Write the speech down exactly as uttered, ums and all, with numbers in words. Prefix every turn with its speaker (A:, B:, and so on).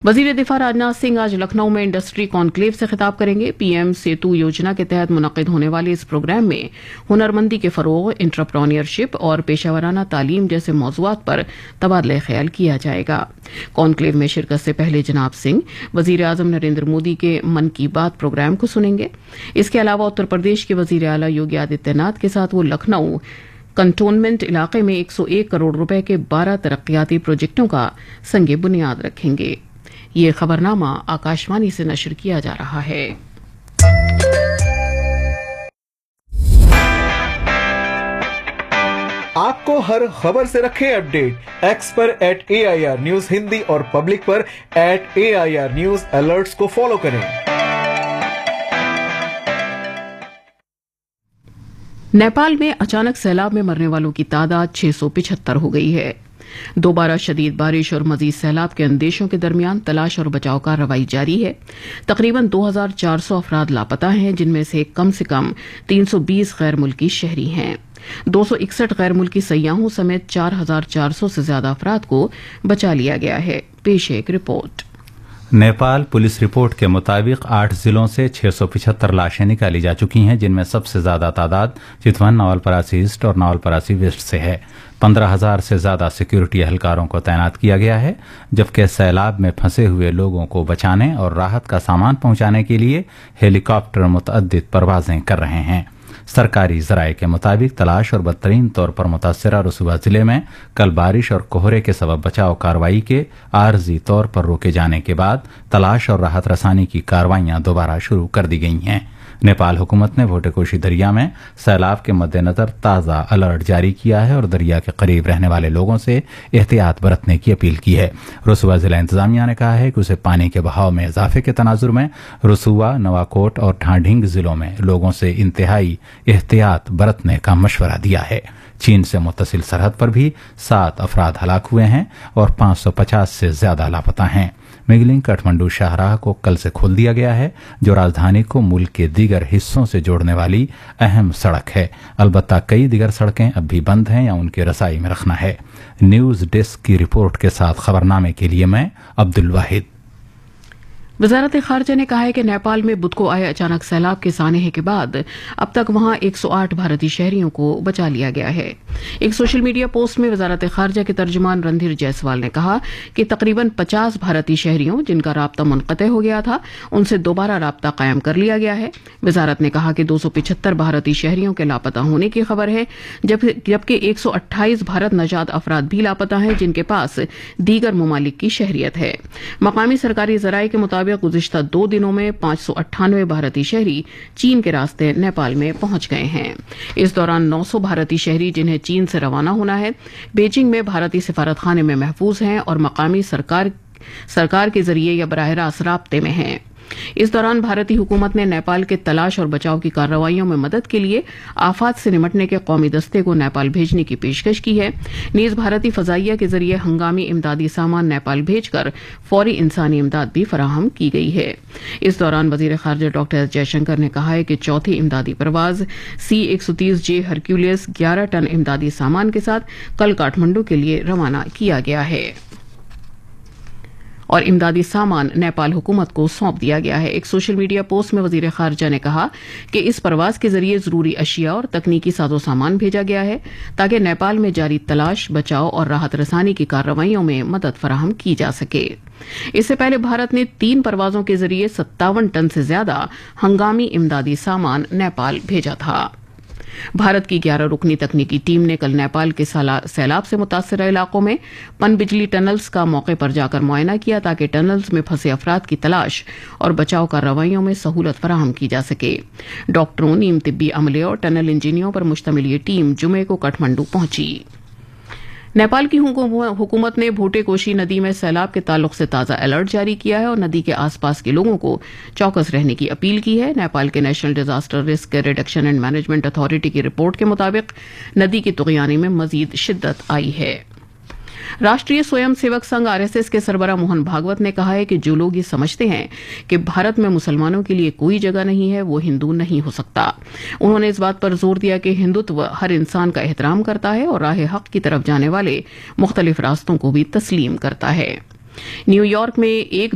A: वजीर दिफा राजनाथ सिंह आज लखनऊ में इंडस्ट्री कॉन्क्लेव से खिताब करेंगे। पीएम सेतु योजना के तहत मुनक्किद होने वाले इस प्रोग्राम में हुनरमंदी के फरोग, एंटरप्रेन्योरशिप और पेशावराना तालीम जैसे मौज़ूआत पर तबादला ख्याल किया जाएगा। कॉन्क्लेव में शिरकत से पहले जनाब सिंह वजीर आजम नरेंद्र मोदी के मन की बात प्रोग्राम को सुनेंगे। इसके अलावा उत्तर प्रदेश के वजीर आला योगी आदित्यनाथ के साथ वो लखनऊ कंटोनमेंट इलाके में एक सौ एक करोड़ रुपए के बारह तरक्याती प्रोजेक्टों का संगे बुनियाद रखेंगे। ये खबरनामा आकाशवाणी से नशर किया जा रहा है।
B: आपको हर खबर से रखें अपडेट। एक्स पर eight A I R news Hindi और पब्लिक पर eight A I R news alerts को फॉलो करें।
A: नेपाल में अचानक सैलाब में मरने वालों की तादाद छह सौ पिछहत्तर हो गई है। दोबारा शदीद बारिश और मजीद सैलाब के अंदेशों के दरमियान तलाश और बचाव कार्रवाई जारी है। तकरीबन दो हजार चार सौ अफराद लापता हैं, जिनमें से कम से कम तीन सौ बीस गैर मुल्की शहरी हैं। दो सौ इकसठ गैर मुल्की सयाहों समेत चार हजार चार सौ से ज्यादा अफराद को बचा लिया गया है। पेश है एक रिपोर्ट।
C: नेपाल पुलिस रिपोर्ट के मुताबिक आठ जिलों से छह सौ पिछहत्तर लाशें निकाली जा चुकी हैं, जिनमें सबसे ज्यादा तादाद चितवन, नावलपरासी ईस्ट और नावलपरासी वेस्ट से है। पंद्रह हजार से ज्यादा सिक्योरिटी एहलकारों को तैनात किया गया है, जबकि सैलाब में फंसे हुए लोगों को बचाने और राहत का सामान पहुंचाने के लिए हेलीकॉप्टर मुतअद्दिद परवाजें कर रहे हैं। सरकारी जराये के मुताबिक तलाश और बदतरीन तौर पर मुतासरा रसूआ जिले में कल बारिश और कोहरे के सबब बचाव कार्रवाई के आर्जी तौर पर रोके जाने के बाद तलाश और राहत रसानी की कार्रवाइयां दोबारा शुरू कर दी गई हैं। नेपाल हुकूमत ने भोटेकोशी दरिया में सैलाब के मद्देनजर ताज़ा अलर्ट जारी किया है और दरिया के करीब रहने वाले लोगों से एहतियात बरतने की अपील की है। रसूआ जिला इंतजामिया ने कहा है कि उसे पानी के बहाव में इजाफे के तनाजुर में रसूआ, नवाकोट और ढांढिंग जिलों में लोगों से इंतहाई एहतियात बरतने का मशवरा दिया है। चीन से मुत्तसिल सरहद पर भी सात अफराद हलाक हुए हैं और पांच सौ पचास से ज्यादा लापता हैं। मिगलिंग काठमांडू शाहराह को कल से खोल दिया गया है, जो राजधानी को मुल्क के दीगर हिस्सों से जोड़ने वाली अहम सड़क है। अलबत्ता कई दीगर सड़कें अब भी बंद हैं या उनके रसाई में रखना है। न्यूज डेस्क की रिपोर्ट के साथ खबरनामे के लिए मैं अब्दुल वाहिद।
A: वजारत खारजा ने कहा है कि नेपाल में बुध को आए अचानक सैलाब के सानहे के बाद अब तक वहां एक सौ आठ भारतीय शहरियों को बचा लिया गया है। एक सोशल मीडिया पोस्ट में वजारत खारजा के तर्जुमान रणधीर जायसवाल ने कहा कि तकरीबन पचास भारतीय शहरियों जिनका राब्ता मुनक़ते हो गया था, उनसे दोबारा राब्ता कायम कर लिया गया है। वजारत ने कहा कि दो सौ पिछहत्तर भारतीय शहरियों के लापता होने की खबर है, जबकि एक सौ अट्ठाईस भारत नजाद अफराद भी लापता हैं, जिनके पास दीगर ममालिक की शहरियत है। मकामी सरकारी जराये के मुताबिक गुज़िश्ता दो दिनों में पांच सौ अट्ठानवे भारतीय शहरी चीन के रास्ते नेपाल में पहुंच गए हैं। इस दौरान नौ सौ भारतीय शहरी जिन्हें चीन से रवाना होना है, बीजिंग में भारतीय सिफारत खाने में महफूज हैं और मकामी सरकार सरकार के जरिए या बराह रास्त राब्ते में हैं। इस दौरान भारतीय हुकूमत ने नेपाल के तलाश और बचाव की कार्रवाइयों में मदद के लिए आफात से निपटने के कौमी दस्ते को नेपाल भेजने की पेशकश की है। नीज भारतीय फजाइया के जरिए हंगामी इमदादी सामान नेपाल भेजकर फौरी इंसानी इमदाद भी फराहम की गई है। इस दौरान वजीर खारजा डॉक्टर एस जयशंकर ने कहा है कि चौथी इमदादी परवाज सी एक सौ तीस जे हरक्यूलियस ग्यारह टन इमदादी सामान के साथ कल काठमांडू के लिए रवाना किया गया है और इमदादी सामान नेपाल हुकूमत को सौंप दिया गया है। एक सोशल मीडिया पोस्ट में वजीर खारजा ने कहा कि इस परवाज के जरिए जरूरी अशिया और तकनीकी साजो सामान भेजा गया है, ताकि नेपाल में जारी तलाश, बचाव और राहत रसानी की कार्रवाइयों में मदद फराहम की जा सके। इससे पहले भारत ने तीन परवाजों के जरिए सत्तावन टन से ज्यादा हंगामी इमदादी सामान नेपाल भेजा था। भारत की ग्यारह रुकनी तकनीकी टीम ने कल नेपाल के सैलाब से मुतासर इलाकों में पनबिजली टनल्स का मौके पर जाकर मुआयना किया, ताकि टनल्स में फंसे अफराद की तलाश और बचाव कार्रवाइयों में सहूलत फराहम की जा सके। डॉक्टरों, नीम तिब्बी अमले और टनल इंजीनियरों पर मुश्तमिल ये टीम जुमे को काठमांडू पहुंची। नेपाल की हुकूमत ने भोटेकोशी नदी में सैलाब के ताल्लुक से ताज़ा अलर्ट जारी किया है और नदी के आसपास के लोगों को चौकस रहने की अपील की है। नेपाल के national disaster risk reduction and management authority की रिपोर्ट के मुताबिक नदी की तुगयानी में मजीद शिद्दत आई है। राष्ट्रीय स्वयंसेवक संघ आरएसएस के सरबराह मोहन भागवत ने कहा है कि जो लोग ये समझते हैं कि भारत में मुसलमानों के लिए कोई जगह नहीं है, वो हिंदू नहीं हो सकता। उन्होंने इस बात पर जोर दिया कि हिंदुत्व हर इंसान का एहतराम करता है और राह हक की तरफ जाने वाले मुख्तलिफ रास्तों को भी तस्लीम करता है। न्यूयॉर्क में एक